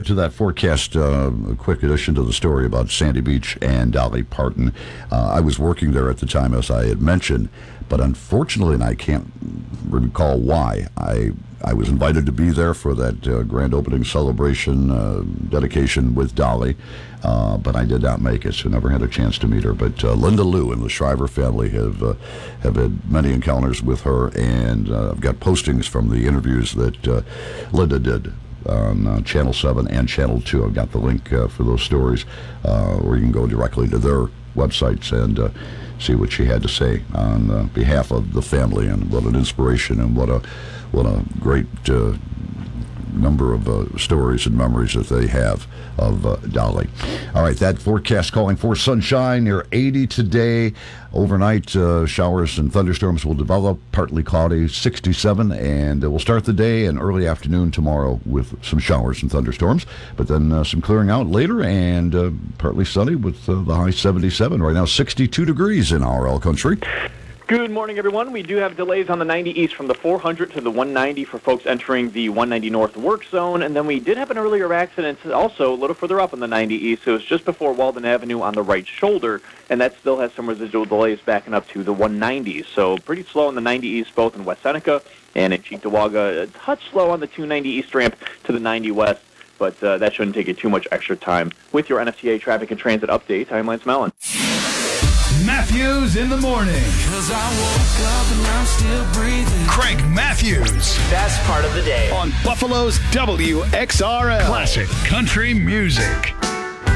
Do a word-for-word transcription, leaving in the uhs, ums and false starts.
to that forecast, uh, a quick addition to the story about Sandy Beach and Dolly Parton. Uh, I was working there at the time, as I had mentioned, but unfortunately, and I can't recall why, I I was invited to be there for that uh, grand opening celebration, uh, dedication with Dolly, uh, but I did not make it, so never had a chance to meet her. But uh, Linda Liu and the Shriver family have uh, have had many encounters with her, and uh, I've got postings from the interviews that uh, Linda did on uh, Channel seven and Channel two. I've got the link uh, for those stories, uh, or you can go directly to their websites and uh, see what she had to say on uh, behalf of the family, and what an inspiration and what a what a great uh, number of uh, stories and memories that they have of uh, Dolly. All right, that forecast calling for sunshine near eighty today. Overnight, uh, showers and thunderstorms will develop, partly cloudy, sixty-seven, and uh, we'll start the day and early afternoon tomorrow with some showers and thunderstorms, but then uh, some clearing out later, and uh, partly sunny with uh, the high seventy-seven. Right now, sixty-two degrees in R L country. Good morning, everyone. We do have delays on the ninety East from the four hundred to the one ninety for folks entering the one ninety North work zone. And then we did have an earlier accident also a little further up on the ninety East. So it was just before Walden Avenue on the right shoulder, and that still has some residual delays backing up to the one ninety. So pretty slow on the ninety East, both in West Seneca and in Cheektowaga. A touch slow on the two ninety East ramp to the ninety West, but uh, that shouldn't take you too much extra time. With your N F T A traffic and transit update, I'm Lance Mellon. Matthews in the morning. Cause I woke up and I'm still breathing. Craig Matthews. Best part of the day. On Buffalo's W X R L. Classic country music.